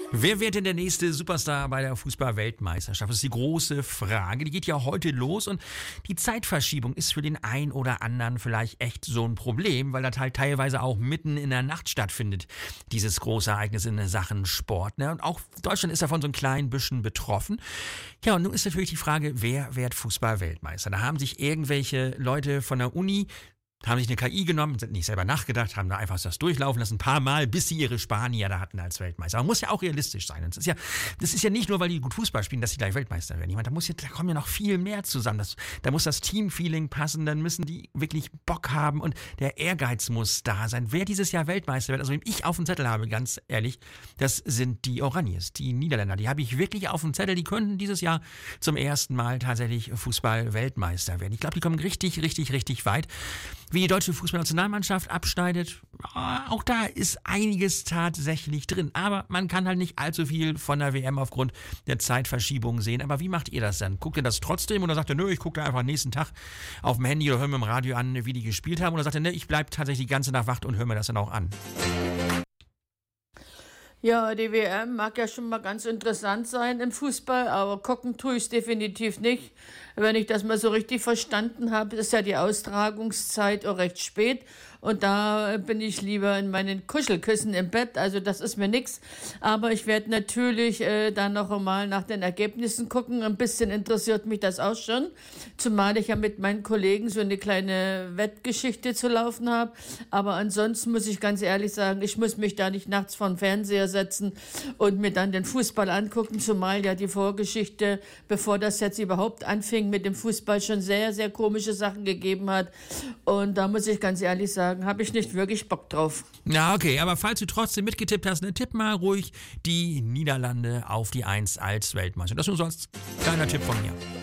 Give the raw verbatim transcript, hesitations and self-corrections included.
Wer wird denn der nächste Superstar bei der Fußball-Weltmeisterschaft? Das ist die große Frage. Die geht ja heute los und die Zeitverschiebung ist für den einen oder anderen vielleicht echt so ein Problem, weil das halt teilweise auch mitten in der Nacht stattfindet, dieses große Ereignis in Sachen Sport. Ne? Und auch Deutschland ist davon so ein klein bisschen betroffen. Ja, und nun ist natürlich die Frage, wer wird Fußball-Weltmeister? Da haben sich irgendwelche Leute von der Uni haben sich eine K I genommen, sind nicht selber nachgedacht, haben da einfach das durchlaufen lassen, ein paar Mal, bis sie ihre Spanier da hatten als Weltmeister. Man muss ja auch realistisch sein. Und das ist ja, das ist ja nicht nur, weil die gut Fußball spielen, dass sie gleich Weltmeister werden. Ich meine, da, muss ja, da kommen ja noch viel mehr zusammen. Das, da muss das Teamfeeling passen, dann müssen die wirklich Bock haben und der Ehrgeiz muss da sein. Wer dieses Jahr Weltmeister wird, also wen ich auf dem Zettel habe, ganz ehrlich, das sind die Oraniers, die Niederländer. Die habe ich wirklich auf dem Zettel, die könnten dieses Jahr zum ersten Mal tatsächlich Fußball-Weltmeister werden. Ich glaube, die kommen richtig, richtig, richtig weit. Wie die deutsche Fußballnationalmannschaft abschneidet, auch da ist einiges tatsächlich drin. Aber man kann halt nicht allzu viel von der W M aufgrund der Zeitverschiebung sehen. Aber wie macht ihr das dann? Guckt ihr das trotzdem oder sagt ihr, nö, ich gucke da einfach nächsten Tag auf dem Handy oder höre mir im Radio an, wie die gespielt haben? Oder sagt ihr, ne, ich bleibe tatsächlich die ganze Nacht wach und höre mir das dann auch an? Ja, die W M mag ja schon mal ganz interessant sein im Fußball, aber gucken tue ich es definitiv nicht. Wenn ich das mal so richtig verstanden habe, ist ja die Austragungszeit auch recht spät und da bin ich lieber in meinen Kuschelkissen im Bett, also das ist mir nix. Aber ich werde natürlich äh, dann noch einmal nach den Ergebnissen gucken, ein bisschen interessiert mich das auch schon, zumal ich ja mit meinen Kollegen so eine kleine Wettgeschichte zu laufen habe. Aber ansonsten muss ich ganz ehrlich sagen, ich muss mich da nicht nachts vor den Fernseher setzen und mir dann den Fußball angucken, zumal ja die Vorgeschichte, bevor das jetzt überhaupt anfing mit dem Fußball, schon sehr, sehr komische Sachen gegeben hat. Und da muss ich ganz ehrlich sagen, habe ich nicht wirklich Bock drauf. Ja, okay, aber falls du trotzdem mitgetippt hast, ne, tipp mal ruhig die Niederlande auf die Eins als Weltmeister. Das nur so als kleiner Tipp von mir.